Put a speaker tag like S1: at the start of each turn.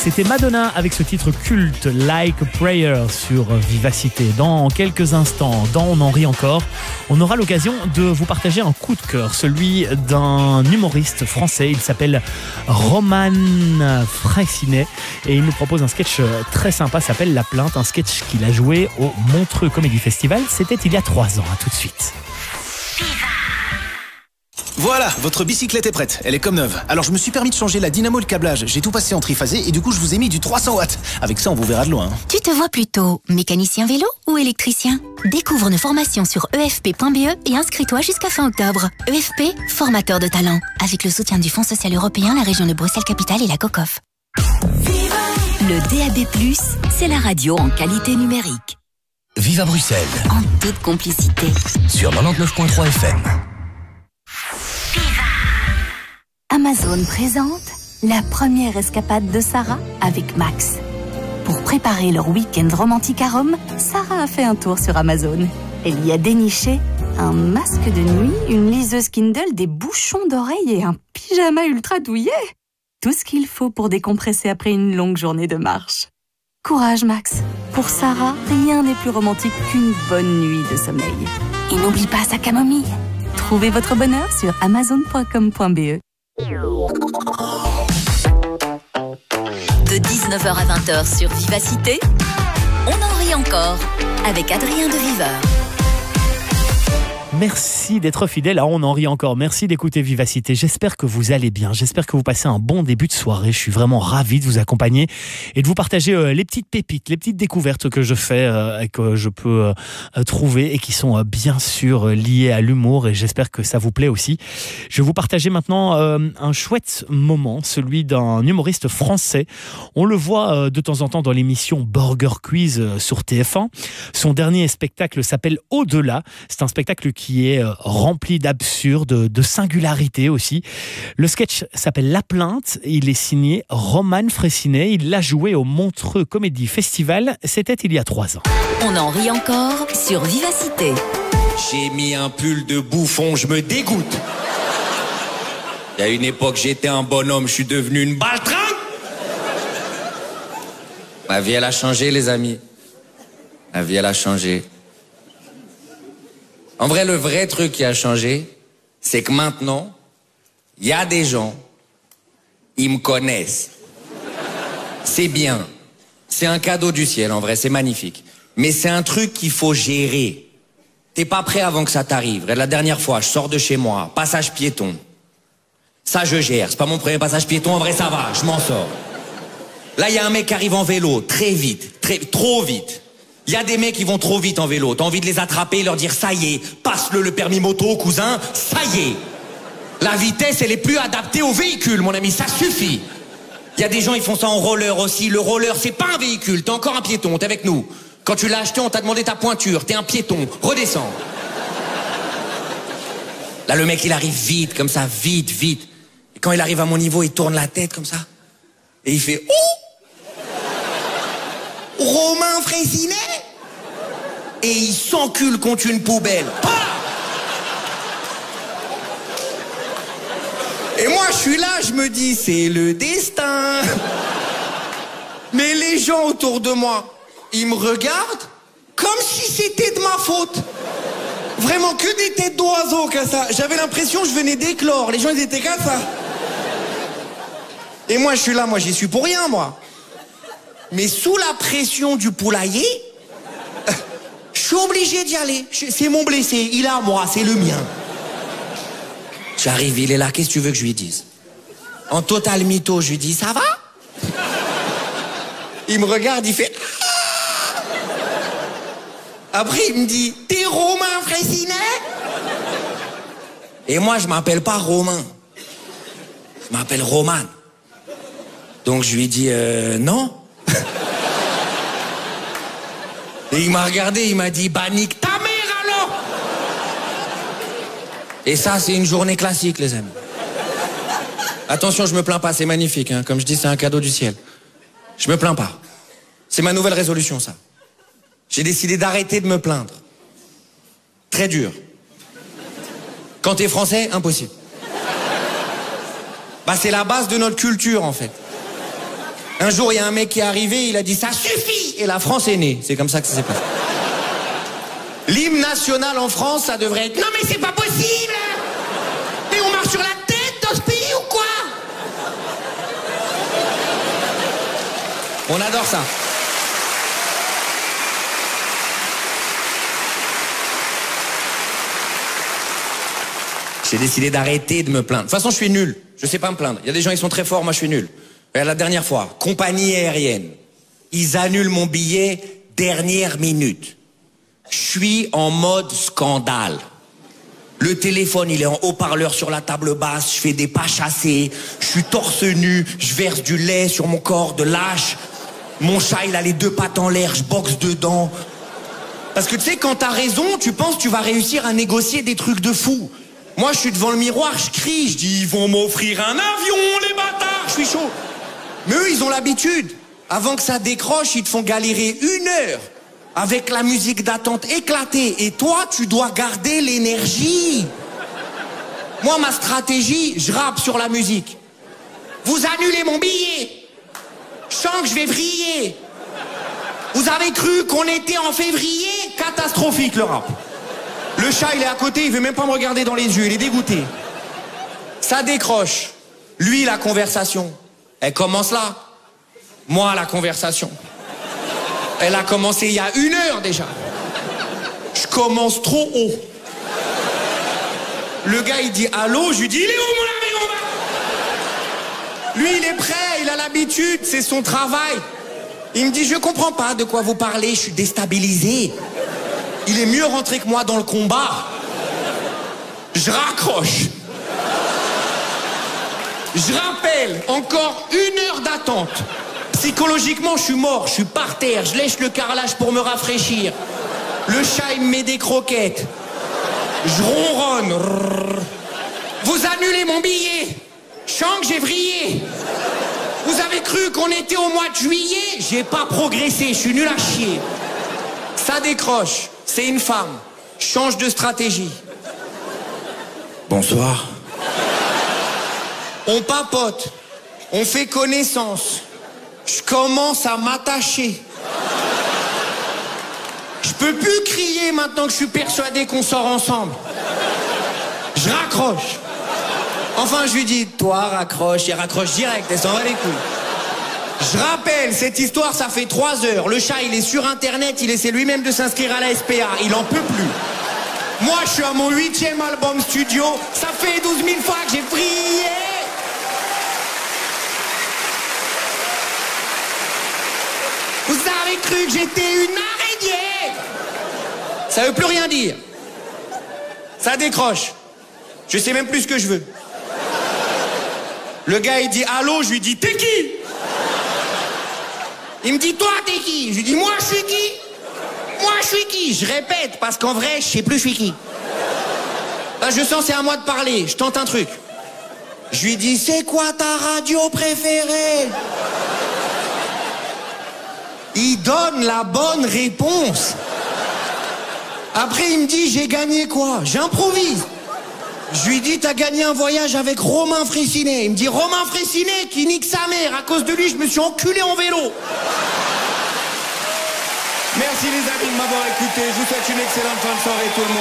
S1: C'était Madonna avec ce titre culte Like a Prayer sur Vivacité. Dans quelques instants, dans On en rit encore, on aura l'occasion de vous partager un coup de cœur, celui d'un humoriste français. Il s'appelle Roman Fraissinet et il nous propose un sketch très sympa, s'appelle La Plainte, un sketch qu'il a joué au Montreux Comedy Festival. C'était il y a 3 ans. À tout de suite.
S2: Voilà, votre bicyclette est prête, elle est comme neuve. Alors je me suis permis de changer la dynamo et le câblage. J'ai tout passé en triphasé et du coup je vous ai mis du 300 watts. Avec ça on vous verra de loin.
S3: Tu te vois plutôt mécanicien vélo ou électricien? Découvre nos formations sur efp.be et inscris-toi jusqu'à fin octobre. EFP, formateur de talent. Avec le soutien du Fonds social européen, la région de Bruxelles-Capitale et la COCOF. Le DAB+, c'est la radio en qualité numérique.
S4: Vive à Bruxelles.
S3: En toute complicité.
S4: Sur 99.3 FM.
S3: Amazon présente la première escapade de Sarah avec Max. Pour préparer leur week-end romantique à Rome, Sarah a fait un tour sur Amazon. Elle y a déniché un masque de nuit, une liseuse Kindle, des bouchons d'oreilles et un pyjama ultra douillet. Tout ce qu'il faut pour décompresser après une longue journée de marche. Courage Max. Pour Sarah, rien n'est plus romantique qu'une bonne nuit de sommeil. Et n'oublie pas sa camomille. Trouvez votre bonheur sur amazon.com.be. De 19h à 20h sur Vivacité, on en rit encore avec Adrien de Viveur.
S1: Merci d'être fidèle à On en rit encore. Merci d'écouter Vivacité. J'espère que vous allez bien. J'espère que vous passez un bon début de soirée. Je suis vraiment ravi de vous accompagner et de vous partager les petites pépites, les petites découvertes que je fais et que je peux trouver et qui sont bien sûr liées à l'humour et j'espère que ça vous plaît aussi. Je vais vous partager maintenant un chouette moment, celui d'un humoriste français. On le voit de temps en temps dans l'émission Burger Quiz sur TF1. Son dernier spectacle s'appelle Au-delà. C'est un spectacle qui est rempli d'absurde, de singularité aussi. Le sketch s'appelle La Plainte. Il est signé Roman Fraissinet. Il l'a joué au Montreux Comedy Festival. C'était il y a 3 ans.
S3: On en rit encore sur Vivacité.
S5: J'ai mis un pull de bouffon, je me dégoûte. Il y a une époque, j'étais un bonhomme, je suis devenu une baltringue. Ma vie, elle a changé, les amis. Ma vie, elle a changé. En vrai, le vrai truc qui a changé, c'est que maintenant, il y a des gens, ils me connaissent. C'est bien. C'est un cadeau du ciel, en vrai, c'est magnifique. Mais c'est un truc qu'il faut gérer. T'es pas prêt avant que ça t'arrive. La dernière fois, je sors de chez moi, passage piéton. Ça, je gère. C'est pas mon premier passage piéton, en vrai, ça va, je m'en sors. Là, il y a un mec qui arrive en vélo, très vite, trop vite. Il y a des mecs qui vont trop vite en vélo. T'as envie de les attraper et leur dire ça y est, passe-le permis moto, cousin, ça y est. La vitesse, elle est plus adaptée au véhicule, mon ami, ça suffit. Il y a des gens, ils font ça en roller aussi. Le roller, c'est pas un véhicule, t'es encore un piéton, t'es avec nous. Quand tu l'as acheté, on t'a demandé ta pointure, t'es un piéton, redescends. Là, le mec, il arrive vite, comme ça, vite. Et quand il arrive à mon niveau, il tourne la tête comme ça. Et il fait « Oh !» Romain Fraissinet. Et il s'encule contre une poubelle. Et moi je suis là, je me dis c'est le destin. Mais les gens autour de moi, ils me regardent comme si c'était de ma faute. Vraiment que des têtes d'oiseaux comme ça. J'avais l'impression que je venais d'éclore. Les gens ils étaient comme ça. Et moi je suis là, moi j'y suis pour rien moi. Mais sous la pression du poulailler, je suis obligé d'y aller. C'est mon blessé, il est à moi, c'est le mien. J'arrive, il est là, qu'est-ce que tu veux que je lui dise? En total mytho, je lui dis, ça va? Il me regarde, il fait... Après, il me dit, t'es Romain Fraissinet? Et moi, je m'appelle pas Romain. Je m'appelle Roman. Donc je lui dis, non. Et il m'a regardé, il m'a dit, bah nique ta mère alors. Et ça, c'est une journée classique, les amis. Attention, je me plains pas, c'est magnifique, hein. Comme je dis, c'est un cadeau du ciel. Je me plains pas. C'est ma nouvelle résolution, ça. J'ai décidé d'arrêter de me plaindre. Très dur. Quand t'es français, impossible. Bah c'est la base de notre culture, en fait. Un jour, il y a un mec qui est arrivé, il a dit « ça suffit !» et la France est née. C'est comme ça que ça s'est passé. L'hymne national en France, ça devrait être « non mais c'est pas possible ! Mais on marche sur la tête dans ce pays ou quoi ?» On adore ça. J'ai décidé d'arrêter de me plaindre. De toute façon, je suis nul. Je sais pas me plaindre. Il y a des gens qui sont très forts, moi je suis nul. Et la dernière fois, compagnie aérienne. Ils annulent mon billet dernière minute. Je suis en mode scandale. Le téléphone, il est en haut-parleur sur la table basse. Je fais des pas chassés. Je suis torse nu. Je verse du lait sur mon corps de lâche. Mon chat, il a les deux pattes en l'air. Je boxe dedans. Parce que tu sais, quand t'as raison, tu penses que tu vas réussir à négocier des trucs de fou. Moi, je suis devant le miroir, je crie, je dis « ils vont m'offrir un avion, les bâtards !» Je suis chaud. Mais eux, ils ont l'habitude. Avant que ça décroche, ils te font galérer 1 heure avec la musique d'attente éclatée. Et toi, tu dois garder l'énergie. Moi, ma stratégie, je rappe sur la musique. Vous annulez mon billet. Je sens que je vais vriller. Vous avez cru qu'on était en février? Catastrophique, le rap. Le chat, il est à côté, il veut même pas me regarder dans les yeux, il est dégoûté. Ça décroche. Lui, la conversation, elle commence là. Moi, la conversation, elle a commencé il y a 1 heure déjà. Je commence trop haut. Le gars, il dit allô, je lui dis il est où mon ami? Lui, il est prêt, il a l'habitude, c'est son travail. Il me dit je comprends pas de quoi vous parlez, je suis déstabilisé. Il est mieux rentré que moi dans le combat. Je raccroche. Je rappelle, encore 1 heure d'attente. Psychologiquement, je suis mort, je suis par terre, je lèche le carrelage pour me rafraîchir. Le chat, il me met des croquettes. Je ronronne. Vous annulez mon billet. Je sens que j'ai vrillé. Vous avez cru qu'on était au mois de juillet? J'ai pas progressé, je suis nul à chier. Ça décroche. C'est une femme. Change de stratégie. Bonsoir. On papote. On fait connaissance. Je commence à m'attacher. Je peux plus crier maintenant que je suis persuadé qu'on sort ensemble. Je raccroche. Enfin, je lui dis, toi, raccroche. Il raccroche direct et s'en va les couilles. Je rappelle, cette histoire, ça fait 3 heures. Le chat, il est sur Internet, il essaie lui-même de s'inscrire à la SPA. Il en peut plus. Moi, je suis à mon 8e album studio. Ça fait 12 000 fois que j'ai vrillé. Vous avez cru que j'étais une araignée? Ça veut plus rien dire. Ça décroche. Je sais même plus ce que je veux. Le gars, il dit allô, je lui dis t'es qui? Il me dit toi t'es qui? Je lui dis moi je suis qui? Moi je suis qui? Je répète parce qu'en vrai je sais plus je suis qui. Là je sens c'est à moi de parler. Je tente un truc. Je lui dis c'est quoi ta radio préférée? Il donne la bonne réponse. Après il me dit j'ai gagné quoi? J'improvise. Je lui dis t'as gagné un voyage avec Romain Fraissinet. Il me dit Romain Fraissinet qui nique sa mère. À cause de lui je me suis enculé en vélo. Merci les amis de m'avoir écouté. Je vous souhaite une excellente fin de soirée tout le monde.